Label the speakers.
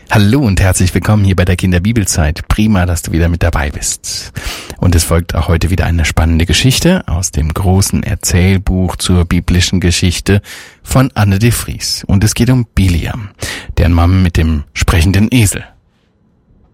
Speaker 1: Hallo und herzlich willkommen hier bei der Kinderbibelzeit. Prima, dass du wieder mit dabei bist. Und es folgt auch heute wieder eine spannende Geschichte aus dem großen Erzählbuch zur biblischen Geschichte von Anne de Vries. Und es geht um Biliam, der Mann mit dem sprechenden Esel.